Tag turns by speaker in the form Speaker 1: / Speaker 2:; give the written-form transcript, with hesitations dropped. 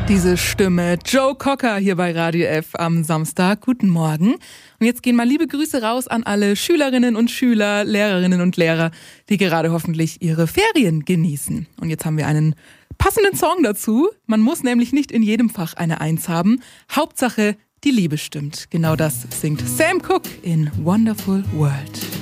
Speaker 1: Diese Stimme, Joe Cocker hier bei Radio F am Samstag. Guten Morgen. Und jetzt gehen mal liebe Grüße raus an alle Schülerinnen und Schüler, Lehrerinnen und Lehrer, die gerade hoffentlich ihre Ferien genießen. Und jetzt haben wir einen passenden Song dazu. Man muss nämlich nicht in jedem Fach eine 1 haben. Hauptsache, die Liebe stimmt. Genau das singt Sam Cooke in Wonderful World.